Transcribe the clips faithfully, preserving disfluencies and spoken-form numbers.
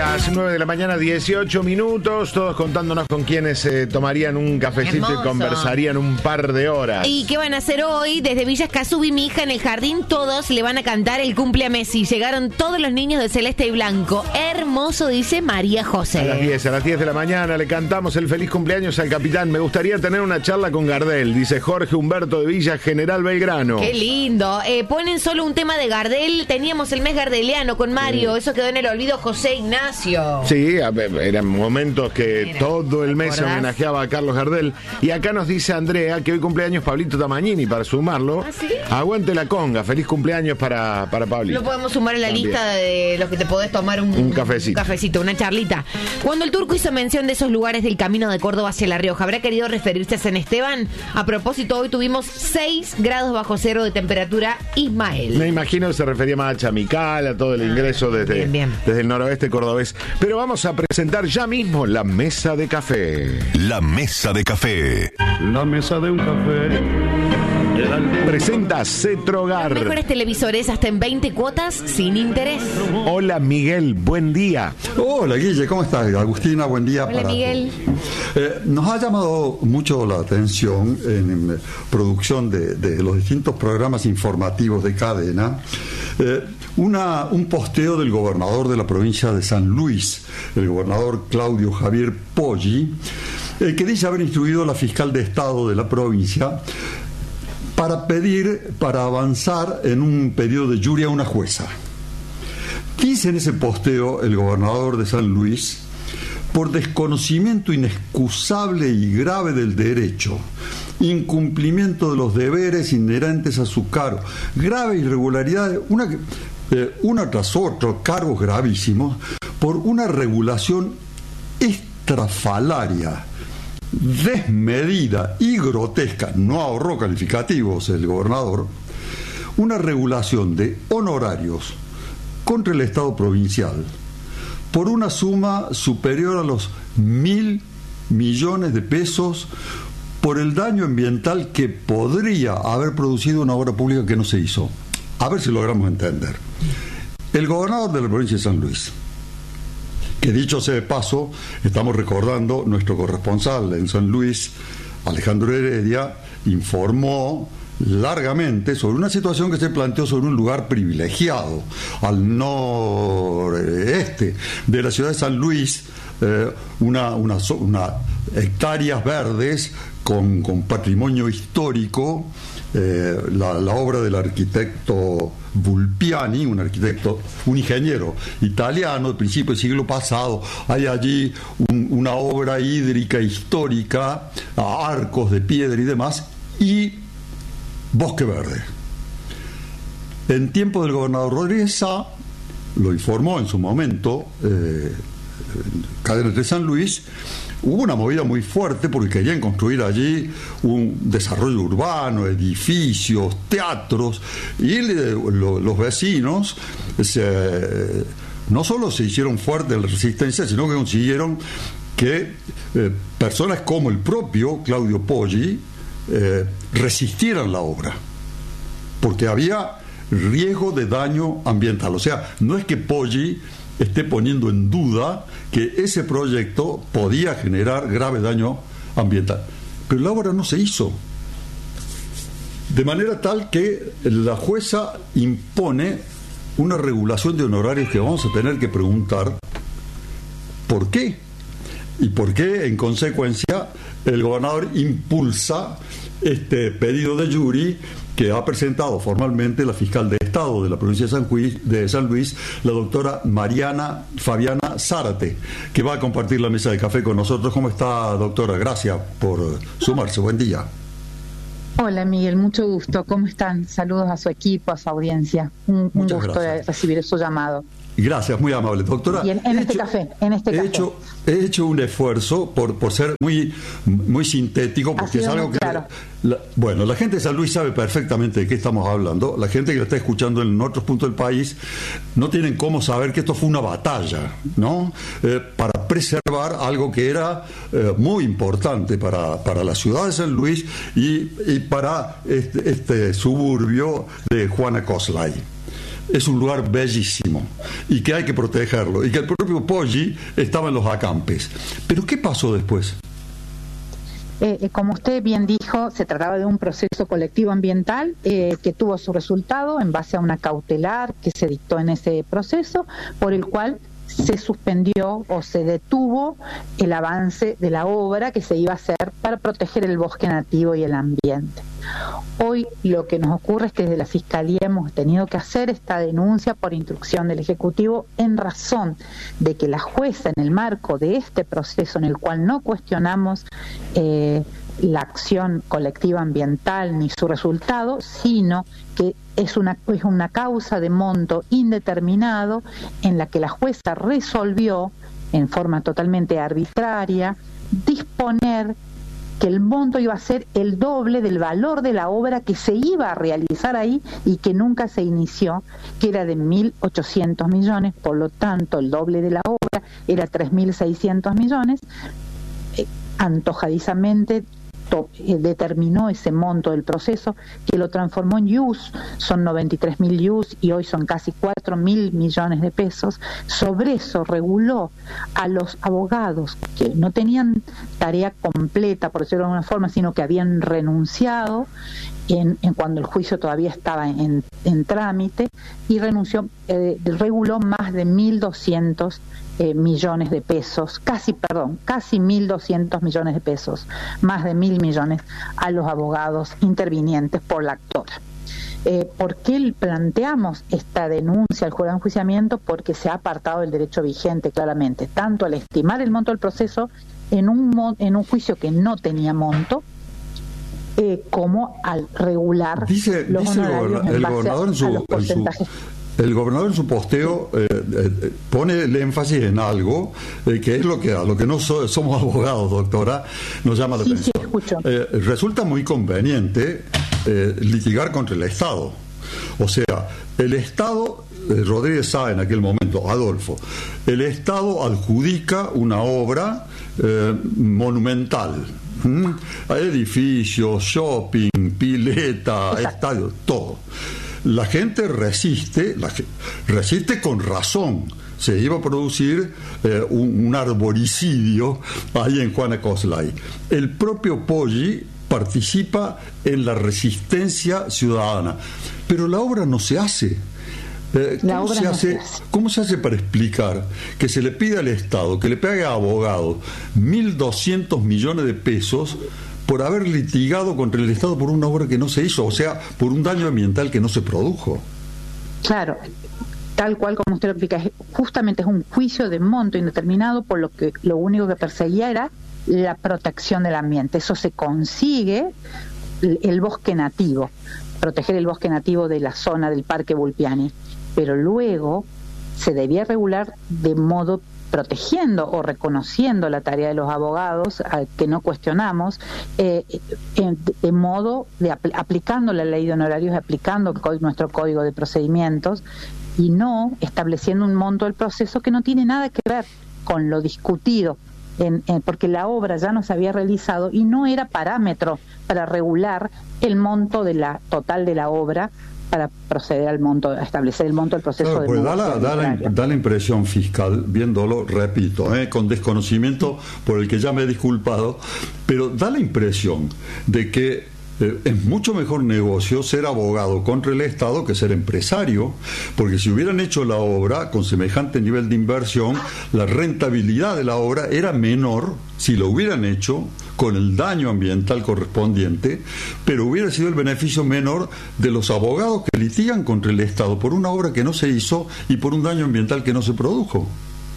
Las nueve de la mañana, dieciocho minutos, todos contándonos con quienes eh, tomarían un cafecito Hermoso. y conversarían un par de horas. ¿Y qué van a hacer hoy? Desde Villa Escazú, mi hija, en el jardín, todos le van a cantar el cumple a Messi. Llegaron todos los niños de celeste y blanco. Hermoso, dice María José. A las diez, a las diez de la mañana le cantamos el feliz cumpleaños al capitán. Me gustaría tener una charla con Gardel, dice Jorge Humberto de Villa General Belgrano. Qué lindo. Eh, ponen solo un tema de Gardel. Teníamos el mes gardeliano con Mario. Sí. Eso quedó en el olvido, José Ignacio. Sí, eran momentos que Mira, todo el mes se ¿recordás? homenajeaba a Carlos Gardel. Y acá nos dice Andrea que hoy cumpleaños Pablito Tamagnini, para sumarlo. ¿Ah, sí? Aguante la conga, feliz cumpleaños para, para Pablito. Lo podemos sumar en la También. lista de los que te podés tomar un, Un cafecito. un cafecito, una charlita. Cuando el turco hizo mención de esos lugares del camino de Córdoba hacia La Rioja, ¿habrá querido referirse a San Esteban? A propósito, hoy tuvimos seis grados bajo cero de temperatura, Ismael. Me imagino que se refería más a Chamical, a todo el ingreso desde, bien, bien. desde el noroeste cordobés. Pero vamos a presentar ya mismo la mesa de café. La mesa de café. La mesa de un café. Presenta Cetrogar. Los mejores televisores hasta en veinte cuotas sin interés. Hola Miguel, buen día. Hola Guille, ¿cómo estás? Agustina, buen día. Hola para Miguel. Eh, nos ha llamado mucho la atención en, en producción de, de los distintos programas informativos de cadena, eh, una, un posteo del gobernador de la provincia de San Luis, el gobernador Claudio Javier Poggi, eh, que dice haber instruido a la fiscal de Estado de la provincia para pedir, para avanzar en un pedido de juria a una jueza. Dice en ese posteo el gobernador de San Luis: por desconocimiento inexcusable y grave del derecho, incumplimiento de los deberes inherentes a su cargo, grave irregularidad, una, eh, una tras otra, cargos gravísimos, por una regulación estrafalaria, desmedida y grotesca, no ahorró calificativos el gobernador, una regulación de honorarios contra el Estado provincial por una suma superior a los mil millones de pesos por el daño ambiental que podría haber producido una obra pública que no se hizo. A ver si logramos entender. El gobernador de la provincia de San Luis, que dicho sea de paso, estamos recordando, nuestro corresponsal en San Luis, Alejandro Heredia, informó largamente sobre una situación que se planteó sobre un lugar privilegiado al noreste de la ciudad de San Luis, eh, una, una, una hectáreas verdes con, con patrimonio histórico, eh, la, la obra del arquitecto Vulpiani, un arquitecto, un ingeniero italiano de principio del siglo pasado. Hay allí un, una obra hídrica histórica, arcos de piedra y demás, y bosque verde. En tiempo del gobernador Rodríguez Sá, lo informó en su momento, eh, Cadenas de San Luis, hubo una movida muy fuerte porque querían construir allí un desarrollo urbano, edificios, teatros, y el, lo, los vecinos se, no solo se hicieron fuertes en la resistencia, sino que consiguieron que eh, personas como el propio Claudio Poggi eh, resistieran la obra, porque había riesgo de daño ambiental. O sea, no es que Poggi esté poniendo en duda que ese proyecto podía generar grave daño ambiental, pero la obra no se hizo, de manera tal que la jueza impone una regulación de honorarios que vamos a tener que preguntar por qué, y por qué en consecuencia el gobernador impulsa este pedido de jury que ha presentado formalmente la fiscal de Estado de la provincia de San Luis, de San Luis, la doctora Mariana Fabiana Zárate, que va a compartir la mesa de café con nosotros. ¿Cómo está, doctora? Gracias por sumarse. Buen día. Hola Miguel, mucho gusto. ¿Cómo están? Saludos a su equipo, a su audiencia. Un, un gusto de recibir su llamado. Gracias, muy amable, doctora. Y en, en este hecho, café, en este he café. Hecho, he hecho un esfuerzo por, por ser muy, muy sintético, porque es algo que... Claro. La, bueno, la gente de San Luis sabe perfectamente de qué estamos hablando. La gente que lo está escuchando en otros puntos del país no tienen cómo saber que esto fue una batalla, ¿no? Eh, para preservar algo que era eh, muy importante para, para la ciudad de San Luis y, y para este, este suburbio de Juana Coslay. es un lugar bellísimo y que hay que protegerlo, y que el propio Poggi estaba en los acampes. Pero ¿qué pasó después? Eh, como usted bien dijo, se trataba de un proceso colectivo ambiental eh, que tuvo su resultado en base a una cautelar que se dictó en ese proceso, por el cual se suspendió o se detuvo el avance de la obra que se iba a hacer para proteger el bosque nativo y el ambiente. Hoy lo que nos ocurre es que desde la Fiscalía hemos tenido que hacer esta denuncia por instrucción del Ejecutivo en razón de que la jueza, en el marco de este proceso en el cual no cuestionamos eh, la acción colectiva ambiental ni su resultado, sino que es una, es una causa de monto indeterminado en la que la jueza resolvió en forma totalmente arbitraria disponer que el monto iba a ser el doble del valor de la obra que se iba a realizar ahí y que nunca se inició, que era de mil ochocientos millones, por lo tanto el doble de la obra era tres mil seiscientos millones. Eh, antojadizamente to, eh, determinó ese monto del proceso, que lo transformó en ius, son noventa y tres mil ius y hoy son casi cuatro mil millones de pesos. Sobre eso reguló a los abogados que no tenían tarea completa, por decirlo de alguna forma, sino que habían renunciado en, en cuando el juicio todavía estaba en, en trámite, y renunció, eh, reguló más de mil doscientos Eh, millones de pesos, casi, perdón, casi mil doscientos millones de pesos, más de mil millones a los abogados intervinientes por la actora. Eh, ¿Por qué planteamos esta denuncia al jurado de enjuiciamiento? Porque se ha apartado del derecho vigente claramente, tanto al estimar el monto del proceso en un, mo- en un juicio que no tenía monto, eh, como al regular dice, los dice honorarios el, en el base gobernador en su, a los en su porcentajes. El gobernador en su posteo eh, eh, pone el énfasis en algo eh, que es lo que a lo que no so, somos abogados, doctora, nos llama la sí, atención. Sí, escucho. Eh, resulta muy conveniente eh, litigar contra el Estado. O sea, el Estado, eh, Rodríguez Sá en aquel momento, Adolfo, el Estado adjudica una obra eh, monumental. ¿Mm? Edificios, shopping, pileta, estadio, todo. La gente resiste, la, resiste con razón. Se iba a producir eh, un, un arboricidio ahí en Juana Coslay. El propio Poggi participa en la resistencia ciudadana, pero la obra no se hace. Eh, La ¿cómo, obra se no hace, se hace. ¿Cómo se hace para explicar que se le pide al Estado que le pague a abogados mil doscientos millones de pesos por haber litigado contra el Estado por una obra que no se hizo, o sea, por un daño ambiental que no se produjo? Claro, tal cual como usted lo explica, justamente es un juicio de monto indeterminado, por lo que lo único que perseguía era la protección del ambiente. Eso se consigue, el, el bosque nativo, proteger el bosque nativo de la zona del Parque Vulpiani, pero luego se debía regular de modo protegiendo o reconociendo la tarea de los abogados, a que no cuestionamos, eh, en, de modo de apl- aplicando la ley de honorarios, aplicando el co- nuestro código de procedimientos, y no estableciendo un monto del proceso que no tiene nada que ver con lo discutido, en, en, porque la obra ya no se había realizado y no era parámetro para regular el monto de la total de la obra, para proceder al monto, a establecer el monto del proceso. Claro, de pues da la, da, la, da la impresión fiscal, viéndolo, repito, eh, con desconocimiento por el que ya me he disculpado, pero da la impresión de que eh, es mucho mejor negocio ser abogado contra el Estado que ser empresario, porque si hubieran hecho la obra con semejante nivel de inversión, la rentabilidad de la obra era menor si lo hubieran hecho con el daño ambiental correspondiente, pero hubiera sido el beneficio menor de los abogados que litigan contra el Estado por una obra que no se hizo y por un daño ambiental que no se produjo.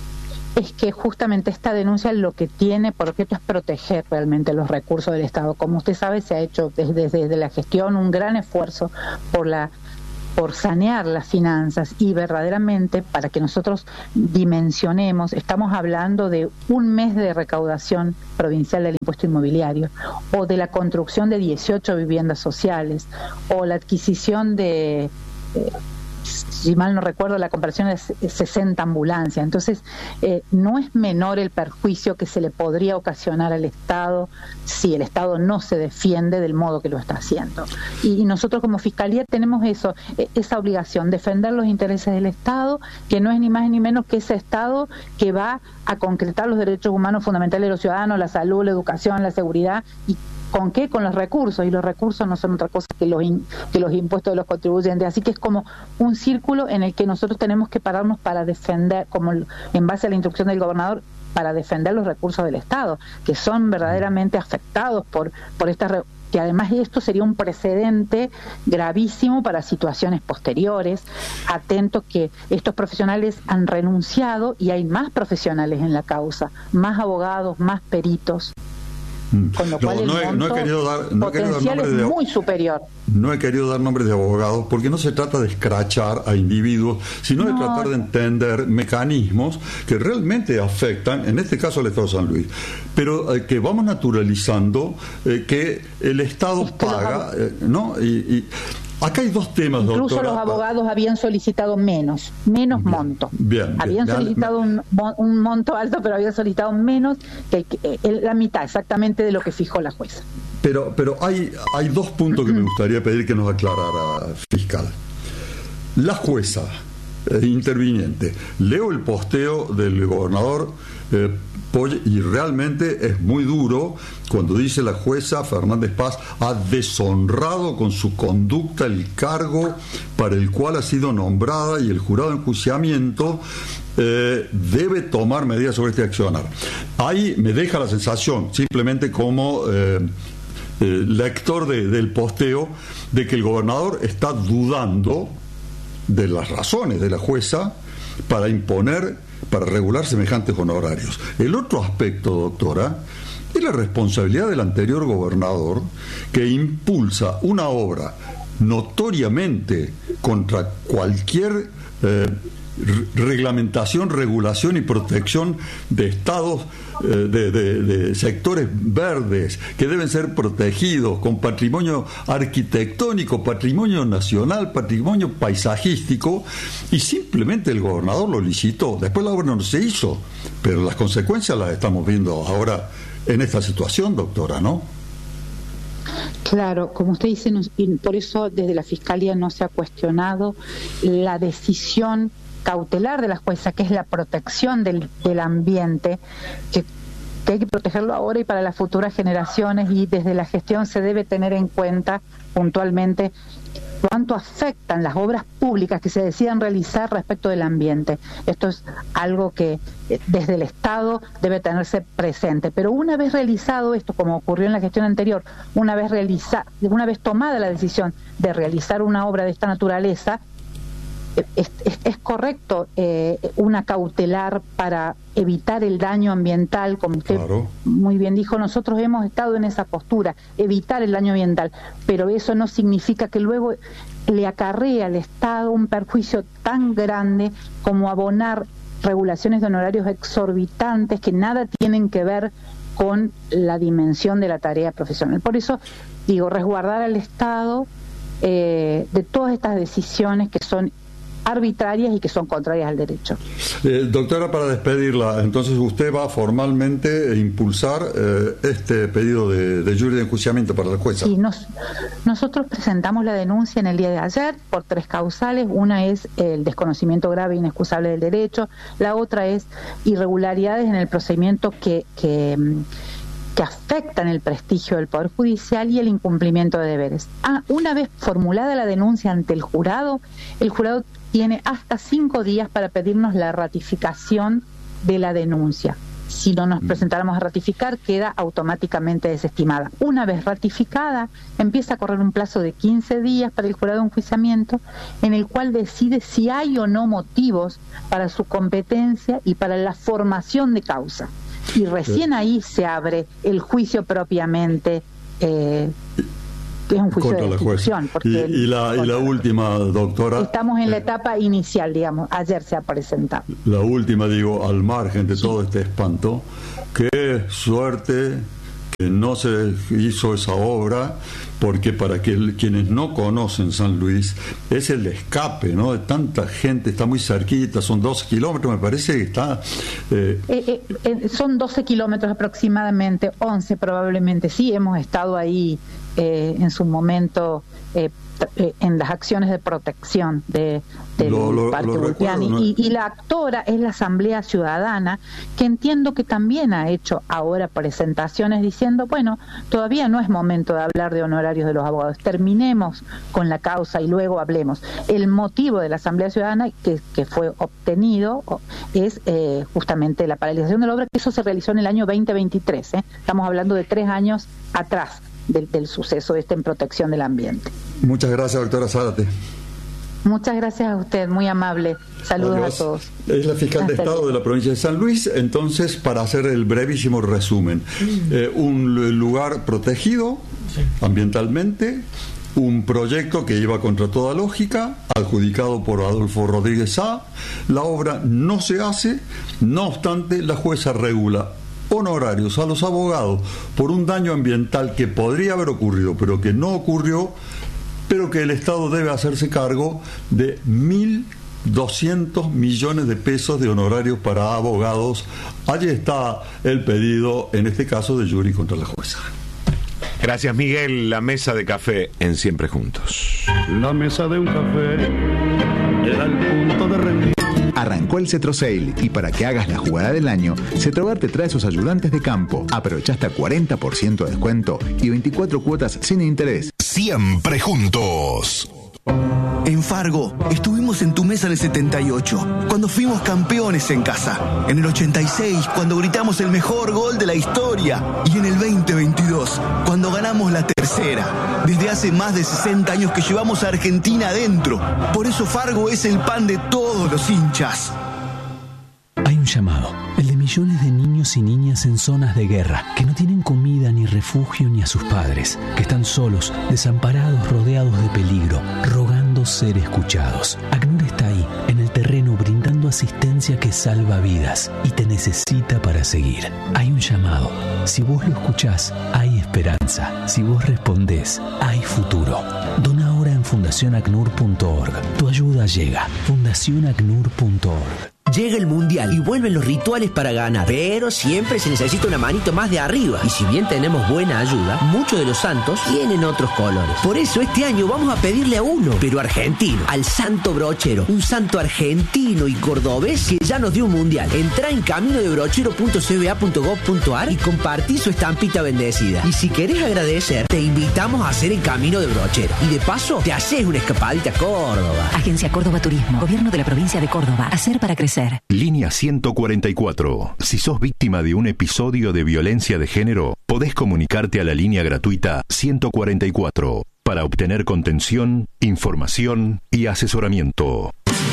Es que justamente esta denuncia lo que tiene por objeto es proteger realmente los recursos del Estado. Como usted sabe, se ha hecho desde, desde la gestión un gran esfuerzo por la por sanear las finanzas, y verdaderamente, para que nosotros dimensionemos, estamos hablando de un mes de recaudación provincial del impuesto inmobiliario, o de la construcción de dieciocho viviendas sociales, o la adquisición de eh, si mal no recuerdo, la comparación es sesenta ambulancias. Entonces, eh, no es menor el perjuicio que se le podría ocasionar al Estado si el Estado no se defiende del modo que lo está haciendo. Y, y nosotros como Fiscalía tenemos eso, esa obligación, defender los intereses del Estado, que no es ni más ni menos que ese Estado que va a concretar los derechos humanos fundamentales de los ciudadanos, la salud, la educación, la seguridad. ¿Y con qué? Con los recursos, y los recursos no son otra cosa que los, in, que los impuestos de los contribuyentes. Así que es como un círculo en el que nosotros tenemos que pararnos para defender, como en base a la instrucción del gobernador, para defender los recursos del Estado, que son verdaderamente afectados por, por estas... que además esto sería un precedente gravísimo para situaciones posteriores. Atentos que estos profesionales han renunciado y hay más profesionales en la causa, más abogados, más peritos. Con lo cual no, el no, he, monto no he querido dar, no potencial es de, muy superior. No he querido dar nombres de abogados porque no se trata de escrachar a individuos, sino no. de tratar de entender mecanismos que realmente afectan, en este caso al Estado de San Luis, pero eh, que vamos naturalizando eh, que el Estado es que paga, eh, ¿no? Y, y acá hay dos temas, Incluso doctora. los abogados habían solicitado menos, menos bien, monto. Bien, habían bien, solicitado bien. Un, un monto alto, pero habían solicitado menos que, que, que la mitad exactamente de lo que fijó la jueza. Pero, pero hay, hay dos puntos que me gustaría pedir que nos aclarara, fiscal. La jueza eh, interviniente, leo el posteo del gobernador eh, y realmente es muy duro cuando dice la jueza Fernández Paz ha deshonrado con su conducta el cargo para el cual ha sido nombrada y el jurado de enjuiciamiento eh, debe tomar medidas sobre este accionar. Ahí me deja la sensación, simplemente como eh, eh, lector de, del posteo, de que el gobernador está dudando de las razones de la jueza para imponer, para regular semejantes honorarios. El otro aspecto, doctora, es la responsabilidad del anterior gobernador que impulsa una obra notoriamente contra cualquier eh, reglamentación, regulación y protección de estados, eh, de, de, de sectores verdes que deben ser protegidos con patrimonio arquitectónico, patrimonio nacional, patrimonio paisajístico, y simplemente el gobernador lo licitó. Después la obra no se hizo, pero las consecuencias las estamos viendo ahora en esta situación, doctora, ¿no? Claro, como usted dice, y por eso desde la Fiscalía no se ha cuestionado la decisión cautelar de la jueza, que es la protección del, del ambiente, que, que hay que protegerlo ahora y para las futuras generaciones, y desde la gestión se debe tener en cuenta puntualmente cuánto afectan las obras públicas que se decidan realizar respecto del ambiente. Esto es algo que eh, desde el Estado debe tenerse presente. Pero una vez realizado esto, como ocurrió en la gestión anterior, una vez realiza, una vez tomada la decisión de realizar una obra de esta naturaleza, Es, es, es correcto eh, una cautelar para evitar el daño ambiental, como usted claro. muy bien dijo. Nosotros hemos estado en esa postura, evitar el daño ambiental, pero eso no significa que luego le acarree al Estado un perjuicio tan grande como abonar regulaciones de honorarios exorbitantes que nada tienen que ver con la dimensión de la tarea profesional. Por eso digo, resguardar al Estado eh, de todas estas decisiones que son arbitrarias y que son contrarias al derecho. Eh, doctora, para despedirla, entonces usted va formalmente a impulsar eh, este pedido de, de jury de enjuiciamiento para la jueza. Sí, nos, nosotros presentamos la denuncia en el día de ayer por tres causales. Una es el desconocimiento grave e inexcusable del derecho, la otra es irregularidades en el procedimiento que, que que afectan el prestigio del Poder Judicial y el incumplimiento de deberes. Ah, una vez formulada la denuncia ante el jurado, el jurado tiene hasta cinco días para pedirnos la ratificación de la denuncia. Si no nos presentáramos a ratificar, queda automáticamente desestimada. Una vez ratificada, empieza a correr un plazo de quince días para el jurado de enjuiciamiento, en el cual decide si hay o no motivos para su competencia y para la formación de causa. Y recién ahí se abre el juicio propiamente, eh, que es un juicio contra de destitución. Y, y, la, y la última, doctora... Estamos en eh, la etapa inicial, digamos, ayer se ha presentado. La última, digo, al margen de sí. todo este espanto, qué suerte que no se hizo esa obra, porque para que el, quienes no conocen San Luis, es el escape, ¿no?, de tanta gente, está muy cerquita, son doce kilómetros, me parece que está... Eh... Eh, eh, eh, son doce kilómetros aproximadamente, once probablemente, sí, hemos estado ahí eh, en su momento... Eh, en las acciones de protección de, del lo, lo, Parque lo Vulpiani, recuerdo, ¿no? y, y la actora es la Asamblea Ciudadana, que entiendo que también ha hecho ahora presentaciones diciendo, bueno, todavía no es momento de hablar de honorarios de los abogados, terminemos con la causa y luego hablemos. El motivo de la Asamblea Ciudadana que, que fue obtenido es eh, justamente la paralización de la obra, que eso se realizó en el año veinte veintitrés, ¿eh? Estamos hablando de tres años atrás del, del suceso este en protección del ambiente. Muchas gracias, doctora Zárate. Muchas gracias a usted, muy amable. Saludos Adiós. a todos. Es la fiscal Hasta de Estado luego. de la provincia de San Luis. Entonces, para hacer el brevísimo resumen, eh, un lugar protegido ambientalmente, un proyecto que iba contra toda lógica, adjudicado por Adolfo Rodríguez Sá. La obra no se hace, no obstante, la jueza regula honorarios a los abogados por un daño ambiental que podría haber ocurrido, pero que no ocurrió, pero que el Estado debe hacerse cargo de mil doscientos millones de pesos de honorarios para abogados. Allí está el pedido, en este caso, de Yuri contra la jueza. Gracias, Miguel. La mesa de café en Siempre Juntos. La mesa de un café era el punto de rendir. Arrancó el Cetro Sale y para que hagas la jugada del año, Cetrobar te trae sus ayudantes de campo. Aprovecha hasta cuarenta por ciento de descuento y veinticuatro cuotas sin interés. Siempre Juntos. En Fargo, estuvimos en tu mesa en el setenta y ocho, cuando fuimos campeones en casa. En el ochenta y seis, cuando gritamos el mejor gol de la historia. Y en el veinte veintidós, cuando ganamos la tercera. Desde hace más de sesenta años que llevamos a Argentina adentro. Por eso Fargo es el pan de todos los hinchas. Hay un llamado, el de millones de niños y niñas en zonas de guerra, que no tienen comida ni refugio ni a sus padres, que están solos, desamparados, rodeados de peligro, rogando ser escuchados. ACNUR está ahí, en el terreno, brindando asistencia que salva vidas y te necesita para seguir. Hay un llamado. Si vos lo escuchás, hay esperanza. Si vos respondés, hay futuro. Dona ahora en fundación acnur punto org. Tu ayuda llega. fundación acnur punto org. Llega el Mundial y vuelven los rituales para ganar, pero siempre se necesita una manito más de arriba. Y si bien tenemos buena ayuda, muchos de los santos tienen otros colores. Por eso este año vamos a pedirle a uno, pero argentino, al Santo Brochero, un santo argentino y cordobés que ya nos dio un Mundial. Entrá en camino de brochero punto c b a punto gov punto a r y compartí su estampita bendecida. Y si querés agradecer, te invitamos a hacer el Camino de Brochero. Y de paso, te haces una escapadita a Córdoba. Agencia Córdoba Turismo, Gobierno de la Provincia de Córdoba. Hacer para crecer. Línea ciento cuarenta y cuatro. Si sos víctima de un episodio de violencia de género, podés comunicarte a la línea gratuita ciento cuarenta y cuatro para obtener contención, información y asesoramiento.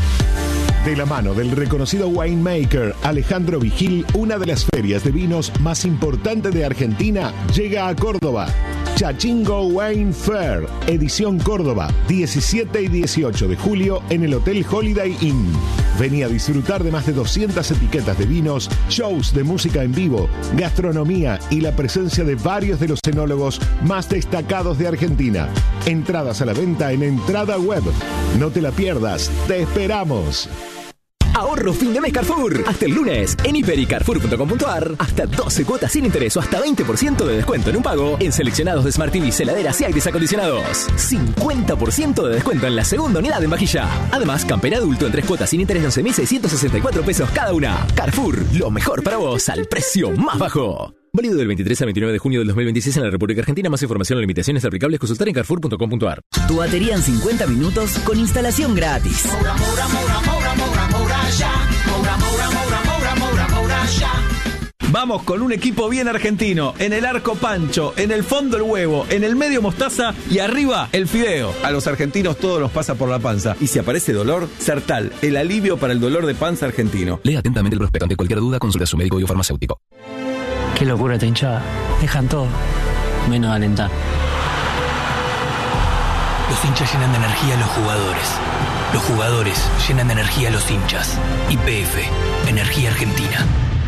De la mano del reconocido winemaker Alejandro Vigil, una de las ferias de vinos más importantes de Argentina llega a Córdoba. Chachingo Wine Fair, edición Córdoba, diecisiete y dieciocho de julio en el Hotel Holiday Inn. Vení a disfrutar de más de doscientas etiquetas de vinos, shows de música en vivo, gastronomía y la presencia de varios de los enólogos más destacados de Argentina. Entradas a la venta en Entrada Web. No te la pierdas, te esperamos. Ahorro fin de mes Carrefour. Hasta el lunes, en hiper y carrefour punto com punto a r, hasta doce cuotas sin interés o hasta veinte por ciento de descuento en un pago en seleccionados de Smart T V, heladeras y aires acondicionados. cincuenta por ciento de descuento en la segunda unidad en vajilla. Además, campera adulto en tres cuotas sin interés de once mil seiscientos sesenta y cuatro pesos cada una. Carrefour, lo mejor para vos al precio más bajo. Válido del veintitrés al veintinueve de junio del dos mil veintiséis en la República Argentina. Más información o limitaciones aplicables consultar en carrefour punto com punto a r. Tu batería en cincuenta minutos con instalación gratis. Moura, Moura, Moura, Moura, Moura, Moura, ya. Moura, Moura, Moura, Moura, Moura, Moura, ya. Vamos con un equipo bien argentino. En el arco Pancho, en el fondo el huevo, en el medio mostaza y arriba el fideo. A los argentinos todo nos pasa por la panza. Y si aparece dolor, Sertal, el alivio para el dolor de panza argentino. Lea atentamente el prospecto. Ante cualquier duda, consulte a su médico o farmacéutico. Qué locura esta hinchada. Dejan todo, menos alentar. Los hinchas llenan de energía a los jugadores. Los jugadores llenan de energía a los hinchas. Y P F, Energía Argentina.